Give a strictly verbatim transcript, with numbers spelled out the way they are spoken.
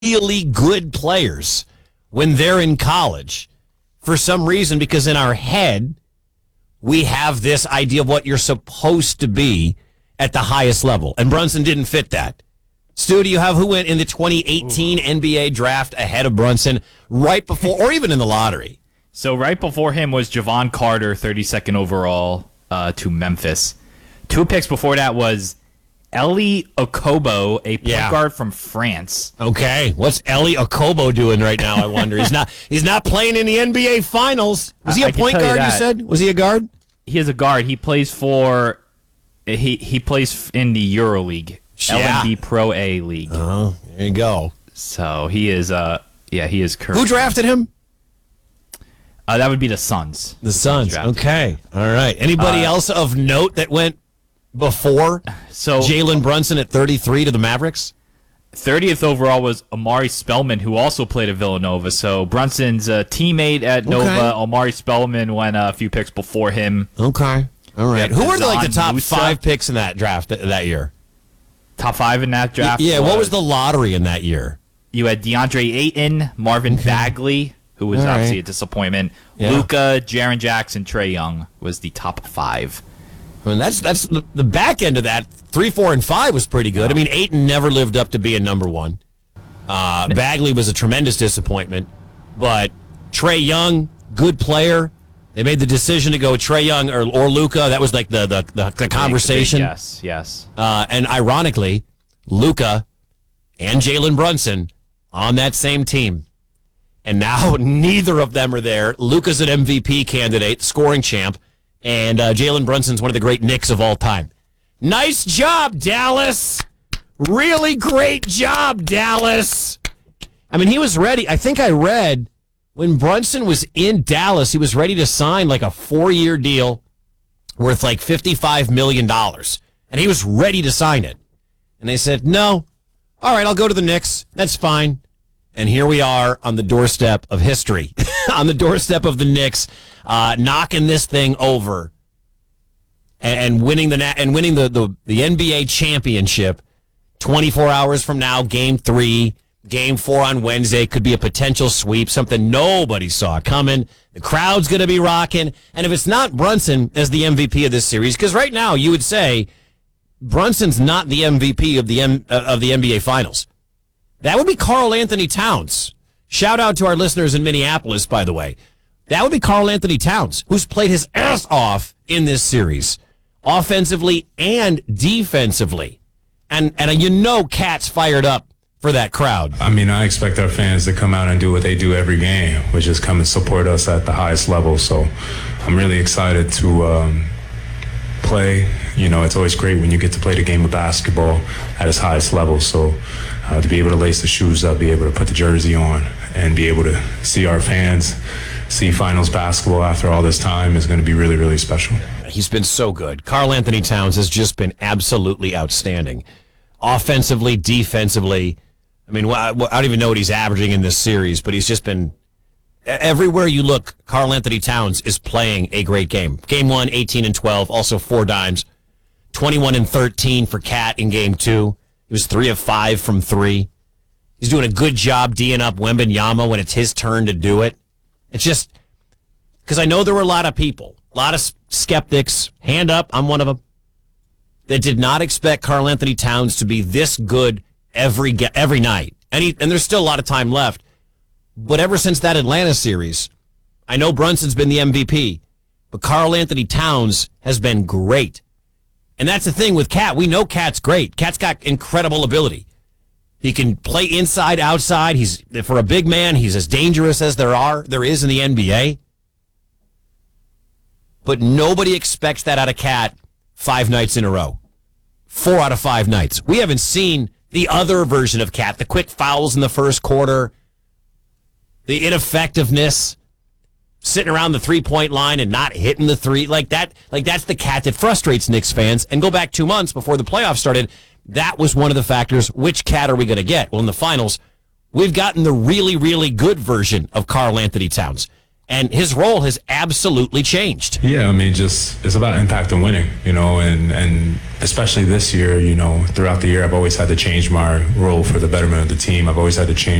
really good players when they're in college for some reason, because in our head, we have this idea of what you're supposed to be at the highest level. And Brunson didn't fit that. Stu, do you have who went in the twenty eighteen Ooh. N B A draft ahead of Brunson right before, or even in the lottery? So right before him was Javon Carter, thirty-second overall uh, to Memphis. Two picks before that was Eli Okobo, a point yeah. guard from France. Okay, what's Eli Okobo doing right now, I wonder? He's not He's not playing in the N B A Finals. Was he a I point guard, you, you said? Was he a guard? He is a guard. He plays for, he, he plays in the EuroLeague. Yeah. L N B Pro A League. Oh, there you go. So he is, uh, yeah, he is current. Who drafted him? Uh, that would be the Suns. The Suns. Okay. All right. Anybody uh, else of note that went before so Jalen Brunson at thirty-three to the Mavericks? thirtieth overall was Omari Spellman, who also played at Villanova. So Brunson's uh, teammate at Nova, okay. Omari Spellman, went uh, a few picks before him. Okay. All right. Who were the, like the top Musa. five picks in that draft th- that year? Top five in that draft? Yeah, was, what was the lottery in that year? You had DeAndre Ayton, Marvin okay. Bagley, who was All obviously right. a disappointment. Yeah. Luka, Jaren Jackson, Trae Young was the top five. I mean, that's that's the, the back end of that. Three, four, and five was pretty good. I mean, Ayton never lived up to being number one. Uh, Bagley was a tremendous disappointment. But Trae Young, good player. They made the decision to go Trae Young or, or Luka. That was like the the, the, the conversation. Yes, yes. Uh, and ironically, Luka and Jalen Brunson on that same team. And now neither of them are there. Luka's an M V P candidate, scoring champ, and uh, Jalen Brunson's one of the great Knicks of all time. Nice job, Dallas. Really great job, Dallas. I mean, he was ready. I think I read when Brunson was in Dallas, he was ready to sign like a four-year deal worth like fifty-five million dollars. And he was ready to sign it. And they said, no. All right, I'll go to the Knicks. That's fine. And here we are on the doorstep of history, on the doorstep of the Knicks, uh, knocking this thing over and, and winning the and winning the, the, the N B A championship. twenty-four hours from now, game three, game four on Wednesday could be a potential sweep, something nobody saw coming. The crowd's going to be rocking. And if it's not Brunson as the M V P of this series, because right now you would say Brunson's not the M V P of the M, uh, of the N B A Finals. That would be Karl Anthony Towns. Shout out to our listeners in Minneapolis, by the way. That would be Karl Anthony Towns, who's played his ass off in this series, offensively and defensively. And and you know Cat's fired up for that crowd. I mean, I expect our fans to come out and do what they do every game, which is come and support us at the highest level. So I'm really excited to um, play. You know, it's always great when you get to play the game of basketball at its highest level. So uh, to be able to lace the shoes up, be able to put the jersey on, and be able to see our fans see finals basketball after all this time is going to be really, really special. He's been so good. Karl Anthony Towns has just been absolutely outstanding. Offensively, defensively. I mean, I don't even know what he's averaging in this series, but he's just been, everywhere you look, Karl Anthony Towns is playing a great game. Game one, eighteen and twelve, also four dimes. twenty-one and thirteen for Cat in game two. He was three of five from three. He's doing a good job D'ing up Wembanyama when it's his turn to do it. It's just, because I know there were a lot of people, a lot of skeptics, hand up, I'm one of them, that did not expect Karl Anthony Towns to be this good every every night. And, he, and there's still a lot of time left. But ever since that Atlanta series, I know Brunson's been the M V P, but Karl Anthony Towns has been great. And that's the thing with Cat. We know Cat's great. Cat's got incredible ability. He can play inside, outside. He's, for a big man, he's as dangerous as there are, there is in the N B A. But nobody expects that out of Cat five nights in a row. Four out of five nights. We haven't seen the other version of Cat, the quick fouls in the first quarter, the ineffectiveness, sitting around the three-point line and not hitting the three. Like that, like that's the Cat that frustrates Knicks fans. And go back two months before the playoffs started, that was one of the factors. Which Cat are we going to get? Well, in the finals, we've gotten the really, really good version of Karl Anthony Towns. And his role has absolutely changed. Yeah, I mean, just it's about impact and winning, you know, and, and especially this year, you know, throughout the year, I've always had to change my role for the betterment of the team. I've always had to change